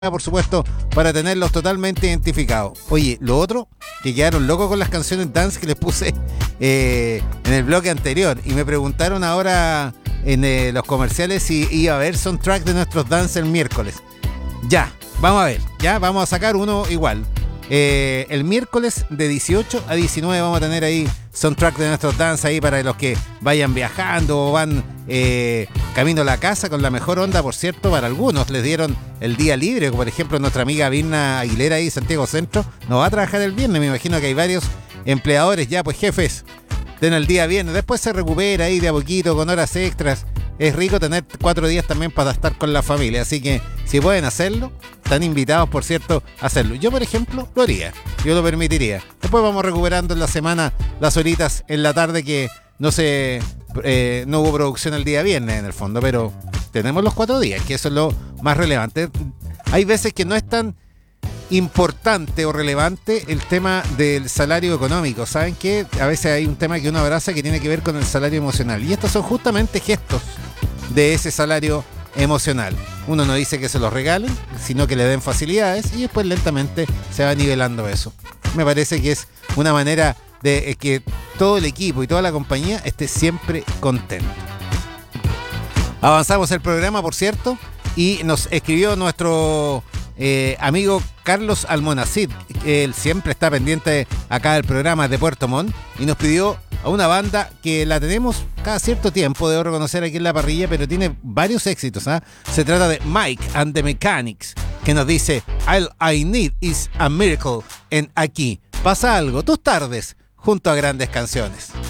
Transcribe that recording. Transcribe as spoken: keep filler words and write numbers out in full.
por supuesto, para tenerlos totalmente identificados. Oye, lo otro, que quedaron locos con las canciones dance que les puse eh, en el bloque anterior. Y me preguntaron ahora en eh, los comerciales si iba a haber soundtrack de nuestros dance el miércoles. Ya, vamos a ver, ya vamos a sacar uno igual. Eh, el miércoles de dieciocho a diecinueve vamos a tener ahí soundtrack de nuestros dance ahí para los que vayan viajando o van eh, camino a la casa con la mejor onda, por cierto. Para algunos les dieron el día libre, como por ejemplo nuestra amiga Virna Aguilera ahí, Santiago Centro, no va a trabajar el viernes. Me imagino que hay varios empleadores ya, pues jefes, den el día viernes, después se recupera ahí de a poquito con horas extras. Es rico tener cuatro días también para estar con la familia, así que si pueden hacerlo, están invitados, por cierto, a hacerlo. Yo, por ejemplo, lo haría, yo lo permitiría. Después vamos recuperando en la semana las horitas en la tarde que no se eh, no hubo producción el día viernes en el fondo, pero tenemos los cuatro días, que eso es lo más relevante. Hay veces que no es tan importante o relevante el tema del salario económico. ¿Saben qué? A veces hay un tema que uno abraza que tiene que ver con el salario emocional, y estos son justamente gestos de ese salario emocional. Uno no dice que se los regalen, sino que le den facilidades y después lentamente se va nivelando eso. Me parece que es una manera de que todo el equipo y toda la compañía esté siempre contento. Avanzamos el programa, por cierto, y nos escribió nuestro eh, amigo Carlos Almonacid. Él siempre está pendiente acá del programa de Puerto Montt y nos pidió a una banda que la tenemos cada cierto tiempo, debo reconocer, aquí en la parrilla, pero tiene varios éxitos, ¿eh? Se trata de Mike and the Mechanics, que nos dice All I Need is a Miracle, en Aquí pasa algo, tus tardes junto a grandes canciones.